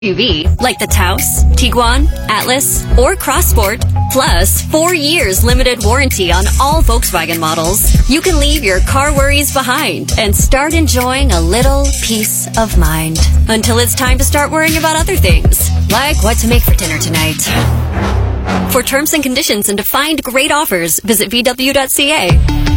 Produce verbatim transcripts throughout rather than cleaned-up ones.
U V, like the Taos, Tiguan, Atlas, or Crossport, plus four years limited warranty on all Volkswagen models. You can leave your car worries behind and start enjoying a little peace of mind until it's time to start worrying about other things, like what to make for dinner tonight. For terms and conditions and to find great offers, visit V W dot C A.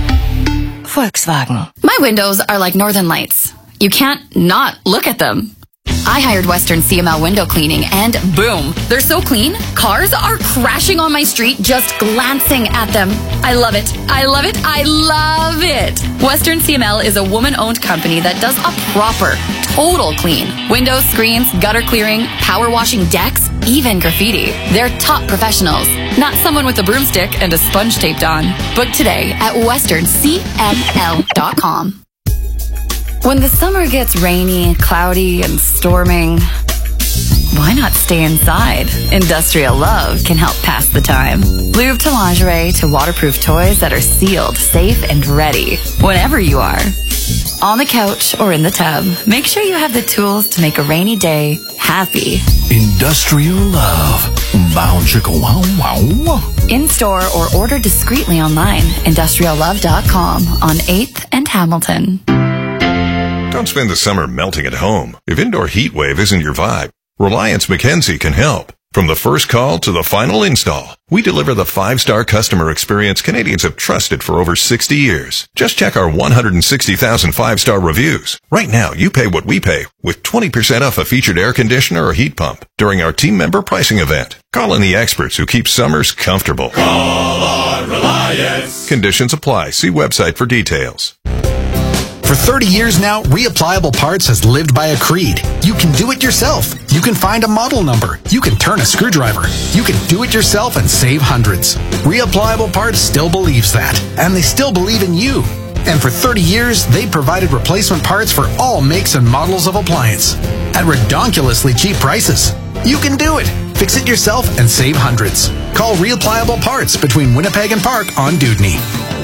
Volkswagen. My windows are like northern lights. You can't not look at them. I hired Western C M L Window Cleaning, and boom, they're so clean, cars are crashing on my street just glancing at them. I love it. I love it. I love it. Western C M L is a woman-owned company that does a proper, total clean. Windows, screens, gutter clearing, power washing decks, even graffiti. They're top professionals, not someone with a broomstick and a sponge taped on. Book today at western c m l dot com. When the summer gets rainy, cloudy, and storming, why not stay inside? Industrial Love can help pass the time. Lube to lingerie to waterproof toys that are sealed, safe, and ready whenever you are. On the couch or in the tub, make sure you have the tools to make a rainy day happy. Industrial Love. Wow, chicka, wow, wow. In store or order discreetly online. industrial love dot com on eighth and Hamilton. Don't spend the summer melting at home. If indoor heat wave isn't your vibe, Reliance Mackenzie can help. From the first call to the final install, we deliver the five-star customer experience Canadians have trusted for over sixty years. Just check our one hundred sixty thousand five-star reviews. Right now, you pay what we pay with twenty percent off a featured air conditioner or heat pump during our team member pricing event. Call in the experts who keep summers comfortable. Call on Reliance. Conditions apply. See website for details. For thirty years now, Reapplicable Parts has lived by a creed. You can do it yourself. You can find a model number. You can turn a screwdriver. You can do it yourself and save hundreds. Reapplicable Parts still believes that, and they still believe in you. And for thirty years, they provided replacement parts for all makes and models of appliance at redonkulously cheap prices. You can do it. Fix it yourself and save hundreds. Call Reapplicable Parts between Winnipeg and Park on Dewdney.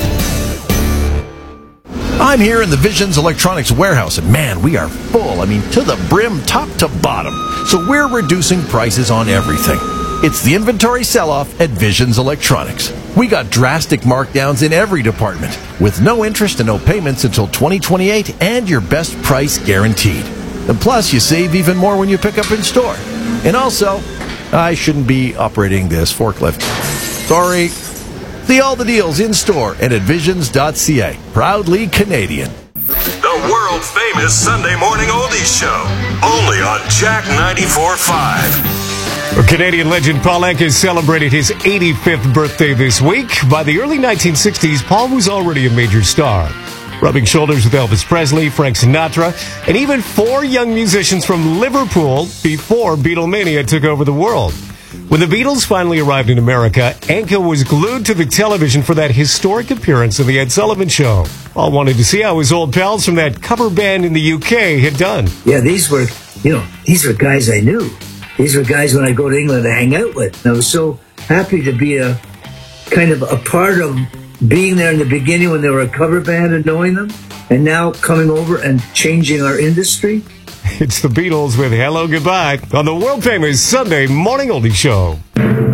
I'm here in the Visions Electronics warehouse, and man, we are full. I mean, to the brim, top to bottom. So we're reducing prices on everything. It's the inventory sell-off at Visions Electronics. We got drastic markdowns in every department, with no interest and no payments until twenty twenty-eight, and your best price guaranteed. And plus, you save even more when you pick up in store. And also, I shouldn't be operating this forklift. Sorry. See all the deals in store and at visions dot c a. Proudly Canadian. The world-famous Sunday Morning Oldies Show. Only on Jack ninety-four point five. Canadian legend Paul Anka celebrated his eighty-fifth birthday this week. By the early nineteen sixties, Paul was already a major star, rubbing shoulders with Elvis Presley, Frank Sinatra, and even four young musicians from Liverpool before Beatlemania took over the world. When the Beatles finally arrived in America, Anka was glued to the television for that historic appearance in The Ed Sullivan Show. All wanted to see how his old pals from that cover band in the U K had done. Yeah, these were, you know, these were guys I knew. These were guys when I go to England to hang out with. And I was so happy to be a kind of a part of being there in the beginning when they were a cover band and knowing them, and now coming over and changing our industry. It's the Beatles with Hello Goodbye on the world-famous Sunday Morning Oldie Show.